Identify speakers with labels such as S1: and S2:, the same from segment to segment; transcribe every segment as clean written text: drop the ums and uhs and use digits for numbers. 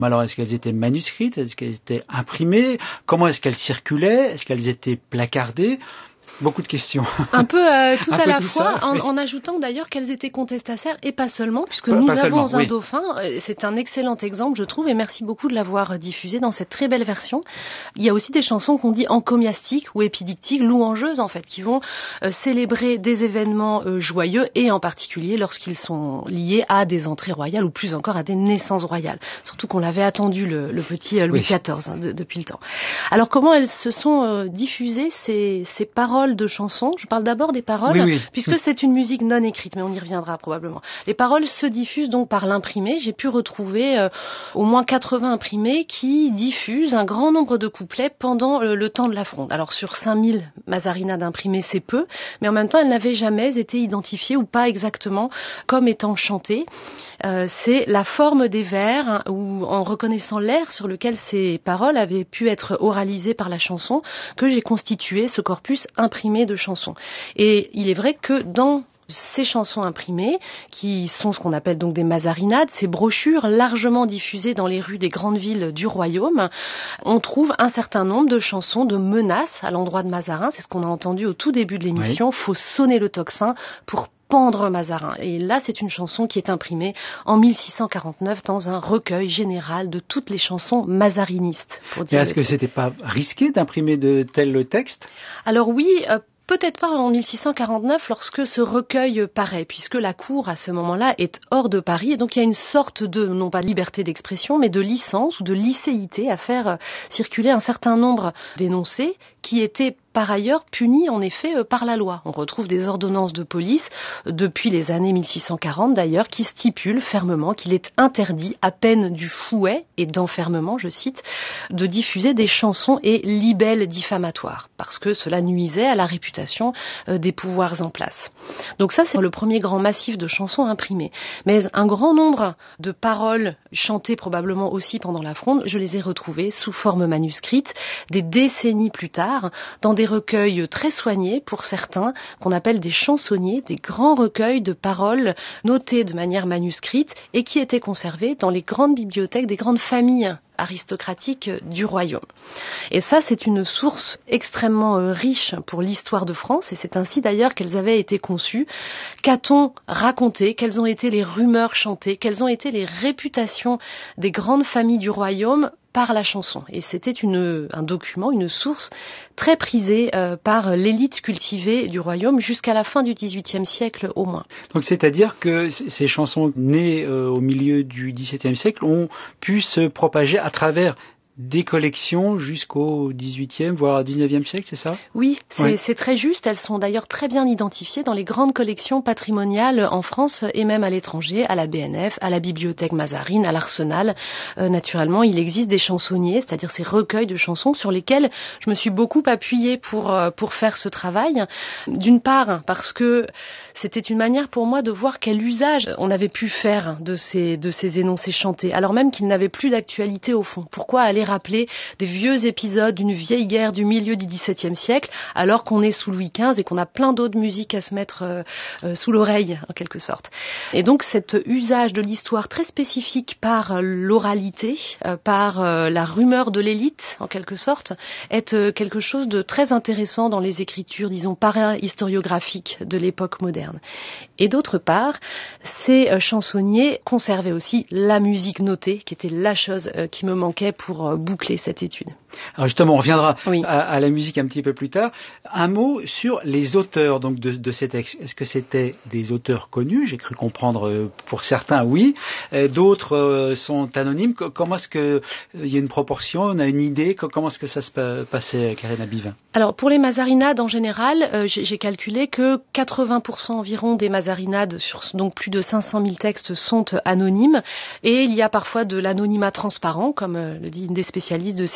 S1: Mais alors, est-ce qu'elles étaient manuscrites? Est-ce qu'elles étaient imprimées? Comment est-ce qu'elles circulaient? Est-ce qu'elles étaient placardées? Beaucoup de questions.
S2: Un peu tout à la fois,
S1: ça, oui.
S2: en ajoutant d'ailleurs qu'elles étaient contestataires et pas seulement, puisque nous avons un dauphin. C'est un excellent exemple, je trouve, et merci beaucoup de l'avoir diffusé dans cette très belle version. Il y a aussi des chansons qu'on dit encomiastiques ou épidictiques, louangeuses en fait, qui vont célébrer des événements joyeux et en particulier lorsqu'ils sont liés à des entrées royales ou plus encore à des naissances royales. Surtout qu'on l'avait attendu le petit Louis XIV depuis le temps. Alors comment elles se sont diffusées ces paroles de chansons? Je parle d'abord des paroles, puisque c'est une musique non écrite, mais on y reviendra probablement. Les paroles se diffusent donc par l'imprimé. J'ai pu retrouver au moins 80 imprimés qui diffusent un grand nombre de couplets pendant le temps de la fronde. Alors sur 5000 mazarinades imprimées, c'est peu, mais en même temps, elles n'avaient jamais été identifiées ou pas exactement comme étant chantées. C'est la forme des vers, ou en reconnaissant l'air sur lequel ces paroles avaient pu être oralisées par la chanson, que j'ai constitué ce corpus imprimé de chansons. Et il est vrai que dans ces chansons imprimées, qui sont ce qu'on appelle donc des mazarinades, ces brochures largement diffusées dans les rues des grandes villes du royaume, on trouve un certain nombre de chansons de menaces à l'endroit de Mazarin. C'est ce qu'on a entendu au tout début de l'émission. Faut sonner le tocsin pour pendre Mazarin. Et là, c'est une chanson qui est imprimée en 1649 dans un recueil général de toutes les chansons mazarinistes.
S1: Et est-ce que c'était pas risqué d'imprimer de tels textes?
S2: Alors oui, peut-être pas en 1649 lorsque ce recueil paraît, puisque la cour à ce moment-là est hors de Paris, et donc il y a une sorte de, non pas de liberté d'expression, mais de licence ou de licéité à faire circuler un certain nombre d'énoncés qui étaient par ailleurs punis en effet par la loi. On retrouve des ordonnances de police depuis les années 1640 d'ailleurs qui stipulent fermement qu'il est interdit à peine du fouet et d'enfermement, je cite, de diffuser des chansons et libelles diffamatoires parce que cela nuisait à la réputation des pouvoirs en place. Donc ça c'est le premier grand massif de chansons imprimées. Mais un grand nombre de paroles chantées probablement aussi pendant la fronde, je les ai retrouvées sous forme manuscrite des décennies plus tard dans des recueils très soignés pour certains, qu'on appelle des chansonniers, des grands recueils de paroles notées de manière manuscrite et qui étaient conservés dans les grandes bibliothèques des grandes familles aristocratiques du royaume. Et ça, c'est une source extrêmement riche pour l'histoire de France, et c'est ainsi d'ailleurs qu'elles avaient été conçues. Qu'a-t-on raconté? Quelles ont été les rumeurs chantées? Quelles ont été les réputations des grandes familles du royaume par la chanson? Et c'était un document, une source très prisée par l'élite cultivée du royaume jusqu'à la fin du XVIIIe siècle au moins.
S1: Donc c'est-à-dire que ces chansons nées au milieu du XVIIe siècle ont pu se propager à travers des collections jusqu'au XVIIIe, voire XIXe siècle, c'est ça?
S2: Oui, c'est très juste. Elles sont d'ailleurs très bien identifiées dans les grandes collections patrimoniales en France et même à l'étranger, à la BNF, à la Bibliothèque Mazarine, à l'Arsenal. Naturellement, il existe des chansonniers, c'est-à-dire ces recueils de chansons sur lesquels je me suis beaucoup appuyée pour faire ce travail. D'une part, parce que c'était une manière pour moi de voir quel usage on avait pu faire de ces énoncés chantés, alors même qu'ils n'avaient plus d'actualité au fond. Pourquoi aller rappeler des vieux épisodes d'une vieille guerre du milieu du XVIIe siècle, alors qu'on est sous Louis XV et qu'on a plein d'autres musiques à se mettre sous l'oreille, en quelque sorte. Et donc cet usage de l'histoire très spécifique par l'oralité, par la rumeur de l'élite, en quelque sorte, est quelque chose de très intéressant dans les écritures, disons, para-historiographiques de l'époque moderne. Et d'autre part, ces chansonniers conservaient aussi la musique notée, qui était la chose qui me manquait pour boucler cette étude.
S1: Alors justement, on reviendra à la musique un petit peu plus tard. Un mot sur les auteurs donc de ces textes. Est-ce que c'était des auteurs connus? J'ai cru comprendre pour certains, oui. D'autres sont anonymes. Comment est-ce que il y a une proportion? On a une idée? Comment est-ce que ça se passait, Karina Bivin?
S2: Alors pour les mazarinades en général, j'ai calculé que 80% environ des mazarinades sur donc plus de 500 000 textes sont anonymes, et il y a parfois de l'anonymat transparent, comme le dit une des spécialistes de ces sujets.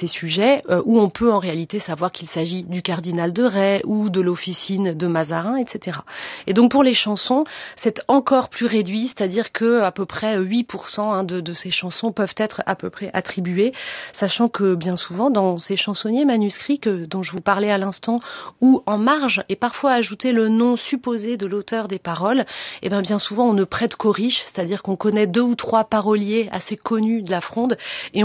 S2: couplets où on peut en réalité savoir qu'il s'agit du cardinal de Rais ou de l'officine de Mazarin, etc. Et donc pour les chansons, c'est encore plus réduit, c'est-à-dire que à peu près 8% de ces chansons peuvent être à peu près attribuées, sachant que bien souvent dans ces chansonniers manuscrits dont je vous parlais à l'instant, où en marge est parfois ajouté le nom supposé de l'auteur des paroles, et bien souvent on ne prête qu'aux riches, c'est-à-dire qu'on connaît 2 ou 3 paroliers assez connus de la fronde et